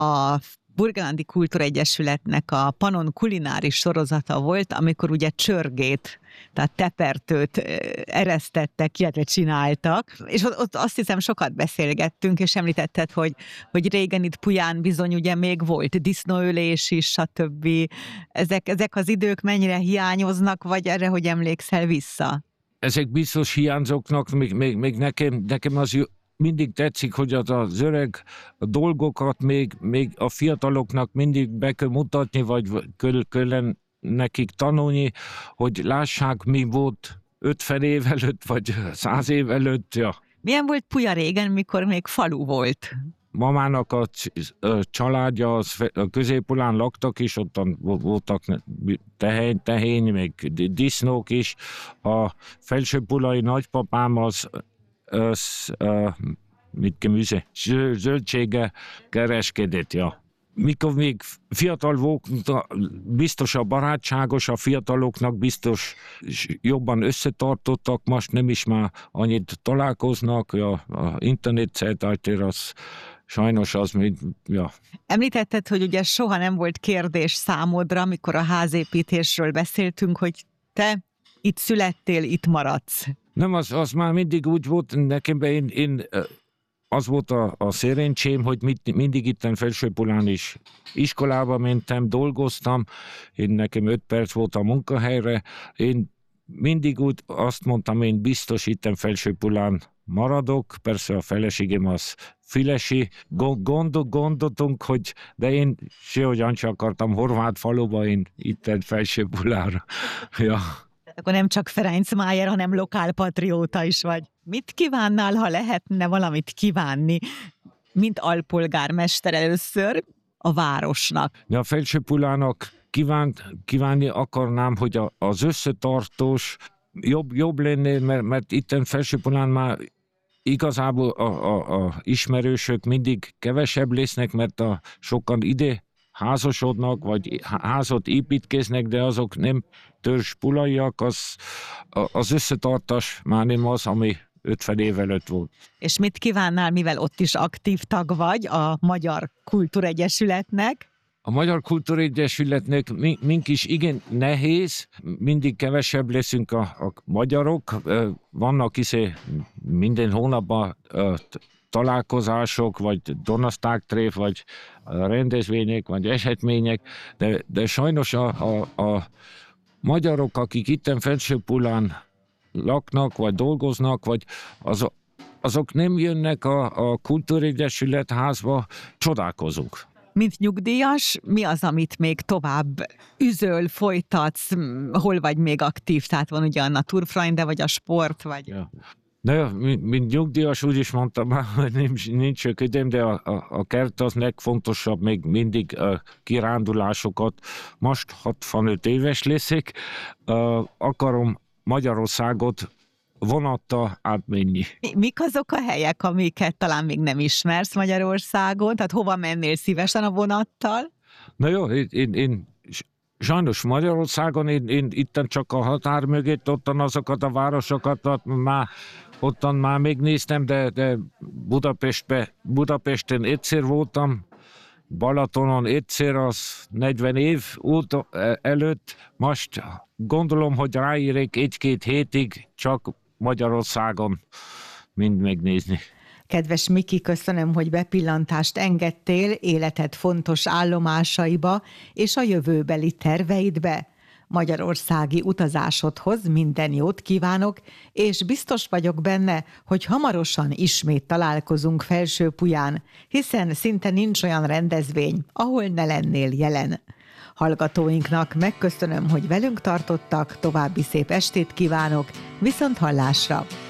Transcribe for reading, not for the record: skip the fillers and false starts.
a Burgenlandi Kultúregyesületnek a Panon kulináris sorozata volt, amikor ugye csörgét, tehát tepertőt eresztettek, illetve csináltak, és ott azt hiszem sokat beszélgettünk, és említetted, hogy régen itt Puján bizony ugye még volt disznóölés is, stb. Ezek az idők mennyire hiányoznak, vagy erre, hogy emlékszel vissza? Ezek biztos hiányzóknak, még nekem az mindig tetszik, hogy az öreg dolgokat még a fiataloknak mindig be kell mutatni, vagy kell nekik tanulni, hogy lássák, mi volt 50 év előtt, vagy 100 év előtt. Ja. Milyen volt Puja régen, mikor még falu volt? Mamának a családja a Közép-Pulán laktak, és ottan voltak tehény, még disznók is. A felsőpulai nagypapám az mit gemüse, zöldsége kereskedett, ja. Mikor még fiatal volt, biztos a barátságos, a fiataloknak biztos jobban összetartottak, most nem is már annyit találkoznak, ja, a internetzeitalter az sajnos az még, ja. Említetted, hogy ugye soha nem volt kérdés számodra, amikor a házépítésről beszéltünk, hogy te itt születtél, itt maradsz. Nem, az már mindig úgy volt nekem, én az volt a szerencsém, hogy mindig itten Felsőpulán is iskolába mentem, dolgoztam, nekem 5 perc volt a munkahelyre, én mindig úgy azt mondtam, én biztos itten Felsőpulán maradok, persze a feleségem az fülesi, gondoltunk, hogy de én sehogyan sem akartam Horváth faluba, én itten Felsőpulára. Ja. Akkor nem csak Ferenc Májer, hanem lokálpatrióta is vagy. Mit kívánnál, ha lehetne valamit kívánni, mint alpolgármester először a városnak? A Felsőpulának kívánni akarnám, hogy az összetartós jobb lenne, mert itten Felsőpulán már igazából a ismerősök mindig kevesebb lesznek, mert sokan ide házasodnak, vagy házat építkeznek, de azok nem törzspulaiak, az összetartás már nem az, ami 50 év előtt volt. És mit kívánnál, mivel ott is aktív tag vagy a Magyar Kultúregyesületnek? A Magyar Kultúregyesületnek mink is igen nehéz, mindig kevesebb leszünk a magyarok, vannak hiszen minden hónapban találkozások, vagy donasztágtréf, vagy rendezvények, vagy események, de sajnos a magyarok, akik itten Felsőpulán laknak, vagy dolgoznak, vagy azok nem jönnek a Kultúregyesület házba, csodálkozunk. Mint nyugdíjas, mi az, amit még tovább üzöl, folytatsz, hol vagy még aktív? Tehát van ugye a Naturfreunde, vagy a sport, vagy... Ja. De mint nyugdíjas úgy is mondtam már, hogy nincs ködöm, de a kert az legfontosabb, még mindig kirándulásokat. Most 65 éves leszek, akarom Magyarországot vonattal átmenni. Mik azok a helyek, amiket talán még nem ismersz Magyarországon? Tehát hova mennél szívesen a vonattal? Na jó, én sajnos Magyarországon, én itten csak a határ mögött, ottan azokat a városokat, ottan már megnéztem, de Budapesten egyszer voltam, Balatonon egyszer, az 40 év előtt. Most gondolom, hogy ráérek 1-2 hétig csak Magyarországon mind megnézni. Kedves Miki, köszönöm, hogy bepillantást engedtél életed fontos állomásaiba és a jövőbeli terveidbe. Magyarországi utazásodhoz minden jót kívánok, és biztos vagyok benne, hogy hamarosan ismét találkozunk Felsőpuján, hiszen szinte nincs olyan rendezvény, ahol ne lennél jelen. Hallgatóinknak megköszönöm, hogy velünk tartottak, további szép estét kívánok, viszonthallásra!